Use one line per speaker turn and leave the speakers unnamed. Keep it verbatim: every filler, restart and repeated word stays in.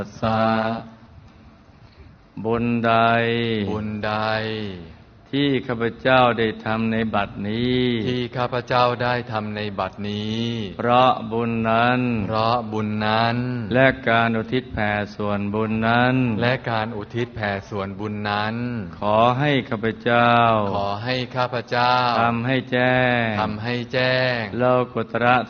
ตัสสะบุญใด
บุญใด
ที่ข้าพเจ้าได้ทำในบัดนี้
ที่ข้าพเจ้าได้ทำในบัดนี้
เพราะบุญนั้น
เพราะบุญนั้น
และการอุทิศแผ่ส่วนบุญนั้น
และการอุทิศแผ่ส่วนบุญนั้น
ขอให้ข้าพเจ้า
ขอให้ข้าพเจ้า
ทำให้แจ้ง
ทำให้แจ้ง
โลกุตระ